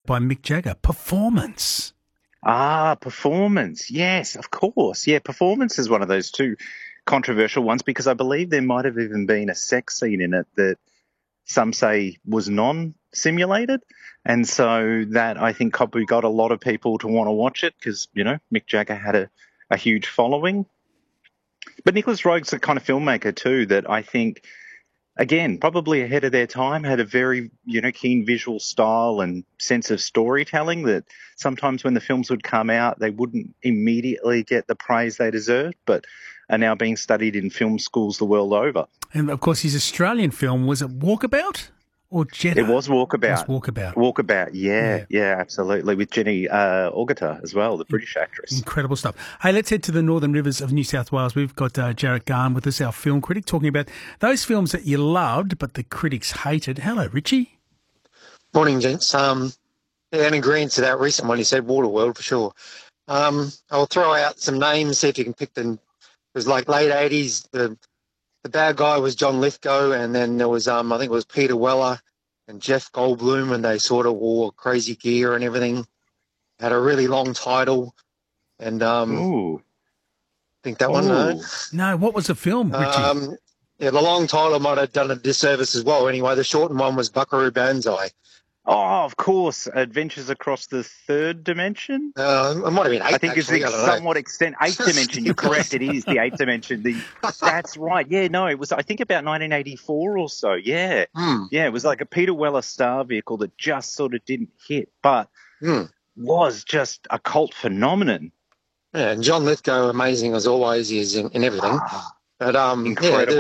by Mick Jagger, Performance. Ah, Performance. Yes, of course. Yeah, Performance is one of those two controversial ones because I believe there might have even been a sex scene in it that some say was non-simulated. And so that, I think, probably got a lot of people to want to watch it because, Mick Jagger had a huge following. But Nicholas Roeg's the kind of filmmaker too that I think, again, probably ahead of their time, had a very, keen visual style and sense of storytelling that sometimes when the films would come out, they wouldn't immediately get the praise they deserved, but are now being studied in film schools the world over. And, of course, his Australian film, was it Walkabout or Jetta? It was Walkabout. It was Walkabout. Walkabout, yeah, absolutely, with Jenny Agutter as well, the British actress. Incredible stuff. Hey, let's head to the Northern Rivers of New South Wales. We've got Jarrett Garn with us, our film critic, talking about those films that you loved but the critics hated. Hello, Richie. Morning, gents. And agreeing to that recent one, you said Waterworld for sure. I'll throw out some names, see if you can pick them. It was like late 80s. The bad guy was John Lithgow, and then there was, I think it was Peter Weller and Jeff Goldblum, and they sort of wore crazy gear and everything. Had a really long title, and I think that one. No, what was the film, Richie? The long title might have done a disservice as well. Anyway, the shortened one was Buckaroo Banzai. Oh, of course, Adventures Across the Third Dimension. It might have been eighth. I think actually, it's somewhat extent eighth dimension. You're correct. It is the eighth dimension. That's right. Yeah, no, it was. I think about 1984 or so. Yeah, yeah. It was like a Peter Weller star vehicle that just sort of didn't hit, but was just a cult phenomenon. Yeah, and John Lithgow, amazing as always, is in everything. But incredible.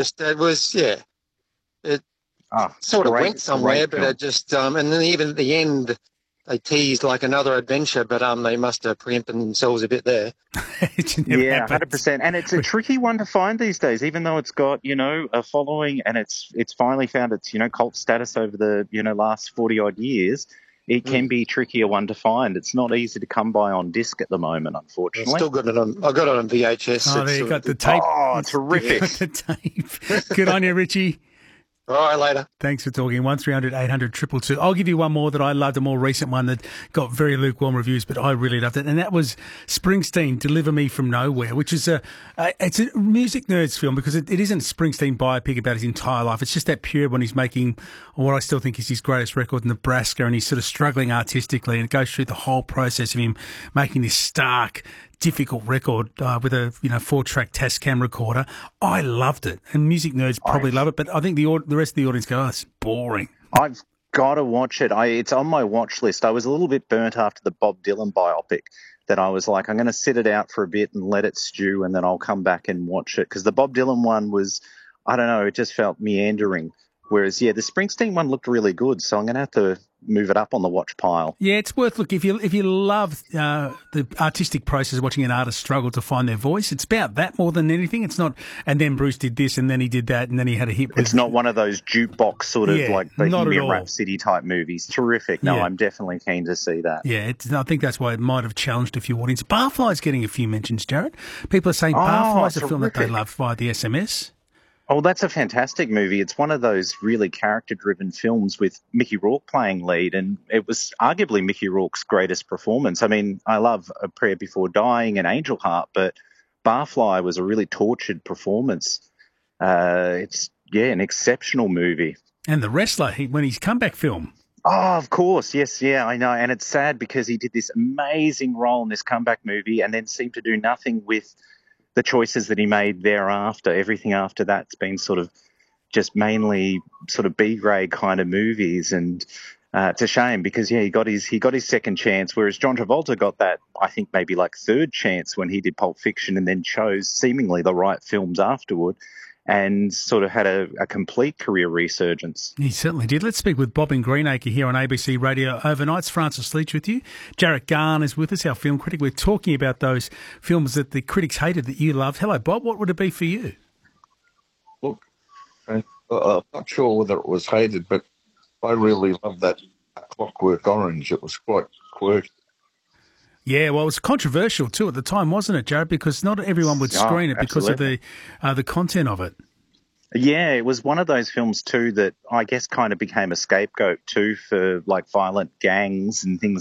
It sort of went somewhere, but it just and then even at the end they teased like another adventure, but they must have preempted themselves a bit there. Yeah, 100%. And it's a tricky one to find these days, even though it's got a following and it's finally found its cult status over the last 40 odd years. It can be trickier one to find. It's not easy to come by on disc at the moment, unfortunately. I still got it on. I got it on VHS. Oh, there you got the tape. Oh, terrific! The tape. Good on you, Richie. All right, later. Thanks for talking. 1300 800 222. I'll give you one more that I loved, a more recent one that got very lukewarm reviews, but I really loved it. And that was Springsteen, Deliver Me From Nowhere, which is it's a music nerds film because it isn't Springsteen biopic about his entire life. It's just that period when he's making what I still think is his greatest record, Nebraska, and he's sort of struggling artistically, and it goes through the whole process of him making this stark, difficult record with a 4-track Tascam recorder. I loved it, and music nerds probably love it, but I think the rest of the audience go, "Oh, it's boring." I've got to watch it. It's on my watch list. I was a little bit burnt after the Bob Dylan biopic that I was like, I'm going to sit it out for a bit and let it stew, and then I'll come back and watch it, because the Bob Dylan one was, I don't know, it just felt meandering. Whereas, the Springsteen one looked really good, so I'm going to have to move it up on the watch pile. Yeah, it's worth look if you love the artistic process of watching an artist struggle to find their voice. It's about that more than anything. It's not. And then Bruce did this, and then he did that, and then he had a hit. It's not one of those jukebox sort of like Bohemian Rhapsody type movies. Terrific. No, I'm definitely keen to see that. Yeah, I think that's why it might have challenged a few audiences. Barfly's getting a few mentions, Jared. People are saying Barfly's a film that they love via the SMS. Oh, that's a fantastic movie. It's one of those really character-driven films with Mickey Rourke playing lead, and it was arguably Mickey Rourke's greatest performance. I mean, I love A Prayer Before Dying and Angel Heart, but Barfly was a really tortured performance. It's an exceptional movie. And The Wrestler, when his comeback film. Oh, of course. Yes, I know. And it's sad because he did this amazing role in this comeback movie and then seemed to do nothing with the choices that he made thereafter. Everything after that's been sort of just mainly sort of B-grade kind of movies, and it's a shame because he got his second chance, whereas John Travolta got that, I think, maybe like third chance when he did Pulp Fiction, and then chose seemingly the right films afterward and sort of had a complete career resurgence. He certainly did. Let's speak with Bob in Greenacre here on ABC Radio Overnights. Francis Leach with you. Jarrett Garn is with us, our film critic. We're talking about those films that the critics hated that you loved. Hello, Bob. What would it be for you? Look, I'm not sure whether it was hated, but I really loved that Clockwork Orange. It was quite quirky. Yeah, well, it was controversial too at the time, wasn't it, Jared? Because not everyone would screen it because of the content of it. Yeah, it was one of those films too that I guess kind of became a scapegoat too for like violent gangs and things